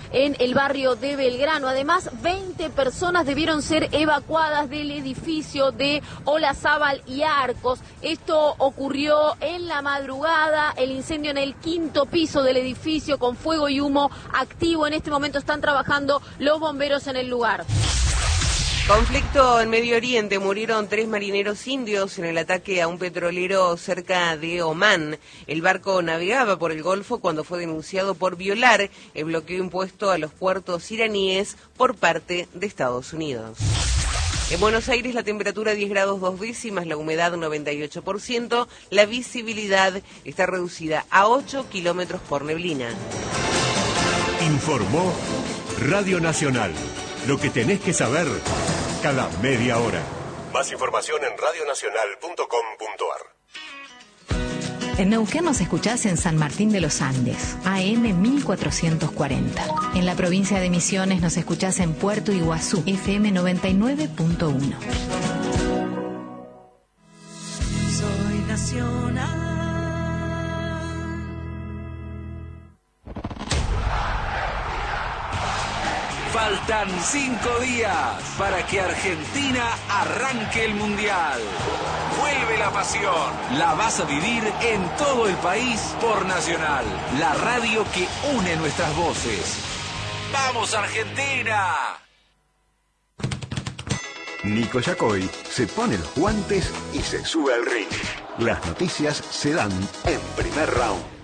en el barrio de Belgrano. Además, 20 personas debieron ser evacuadas del edificio de Olazábal y Arcos. Esto ocurrió en la madrugada, el incendio en el 5º piso del edificio con fuego y humo activo. En este momento están trabajando los bomberos en el lugar. Conflicto en Medio Oriente. Murieron 3 marineros indios en el ataque a un petrolero cerca de Omán. El barco navegaba por el Golfo cuando fue denunciado por violar el bloqueo impuesto a los puertos iraníes por parte de Estados Unidos. En Buenos Aires la temperatura 10 grados 2 décimas, la humedad 98%, la visibilidad está reducida a 8 kilómetros por neblina. Informó Radio Nacional. Lo que tenés que saber cada media hora. Más información en radionacional.com.ar. En Neuquén nos escuchás en San Martín de los Andes, AM 1440. En la provincia de Misiones nos escuchás en Puerto Iguazú, FM 99.1. Soy nacional. Faltan 5 días para que Argentina arranque el Mundial. Vuelve la pasión. La vas a vivir en todo el país por Nacional, la radio que une nuestras voces. ¡Vamos, Argentina! Nico Yacoy se pone los guantes y se sube al ring. Las noticias se dan en primer round.